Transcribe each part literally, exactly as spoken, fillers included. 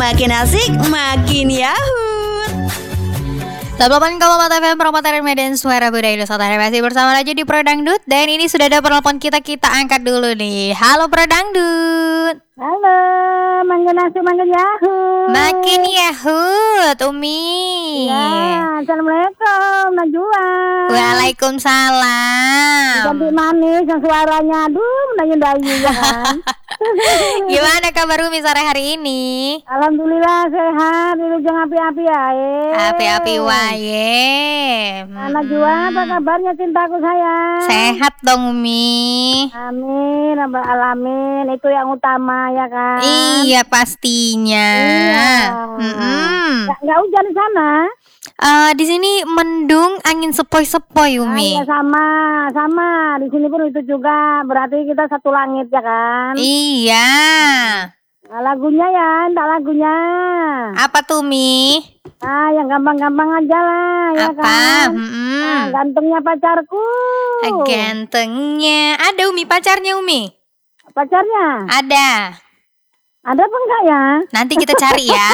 Makin asik, makin yahut. delapan koma empat F M Promoter Medan Suara Budaya Nusantara, masih bersama Raja di Pro Dangdut. Dan ini sudah ada penelpon kita, kita angkat dulu nih. Halo Pro Dangdut. Halo, makin asik makin yahut. Makin yahut, Umi. Ya, Assalamualaikum Najwa. Waalaikumsalam. Cantik manis yang suaranya aduh mendayu-dayu ya kan. Gimana kabar Umi sore hari ini? Alhamdulillah sehat, wilujeng api-api ae. Api-api wae. Nah, Najwa, apa kabarnya cintaku sayang? Sehat dong Umi. Amin, rabbal alamin. Itu yang utama ya kan. Iya pastinya. Iya. Mm-mm. Nggak, nggak hujan di sana? Uh, di sini mendung, angin sepoi-sepoi Umi. Ah, ya sama, sama. Di sini pun itu juga. Berarti kita satu langit ya kan? Iya. Nah, lagunya ya, enggak lagunya. Apa tuh Mi? Ah, yang gampang-gampang aja lah, ya Apa? kan? Mm-mm. Ah, gantengnya pacarku. Gantengnya. Ada Umi pacarnya Umi? Pacarnya? Ada. Ada apa enggak ya? Nanti kita cari ya.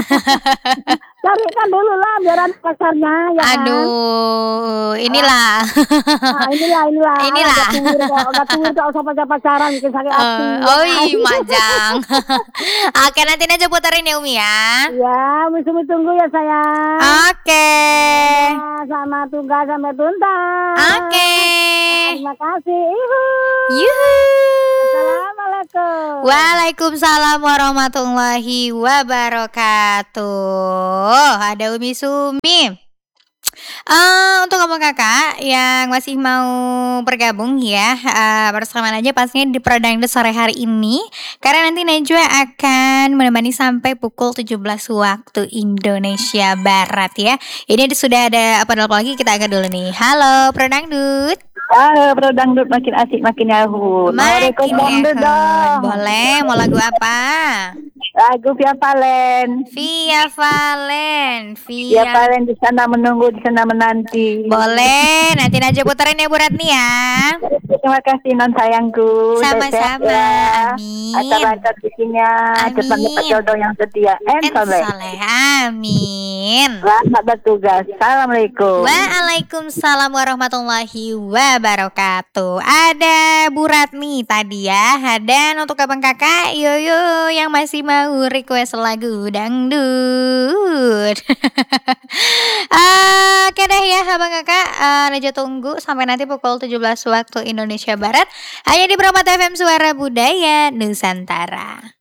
Carikan dulu lah biar ada pacarnya ya kan? Aduh, inilah. Nah, inilah, inilah. Inilah. Udah tuwir kok, udah tuwir kok usah pacar-pacaran bikin sakit hati. Uh, oh iya, Majang. Oke, nanti aja puterin ya Umi ya. Ya, Umi tunggu ya sayang. Oke. Ya, sama tugas sampai tuntas. Oke. Terima kasih. Ibu. Yuhu. Assalamualaikum. Waalaikumsalam warahmatullahi wabarakatuh. Ada Umi Sumi. Uh, untuk kamu kakak yang masih mau bergabung ya, uh, bersama aja pastinya di Pro Dangdut sore hari ini. Karena nanti Najwa akan menemani sampai pukul tujuh belas waktu Indonesia Barat ya. Ini sudah ada apa lagi, kita angkat dulu nih. Halo Pro Dangdut. Halo, Pro Dangdut makin asik makin yahut. Makin Dangdut dong. Boleh, mau lagu apa? Lagu Via Valen. Via Valen. Via Via Valen di sana menunggu, di sana menanti. Boleh, nanti aja puterin ya Bu Ratni ya. Terima kasih non sayangku. Sama-sama. Ya. Amin. Acara rezekinya cepat dapat jodoh yang setia. En soleh. soleh. Amin. Selamat bertugas. Assalamualaikum. Waalaikumsalam warahmatullahi wabarakatuh. Ada Bu Ratni tadi ya. Dan untuk abang kakak Yoyo yang masih mau request lagu dangdut. Oke deh ya abang kakak, uh, Najwa tunggu sampai nanti pukul tujuh belas waktu Indonesia Barat hanya di Promoter F M Suara Budaya Nusantara.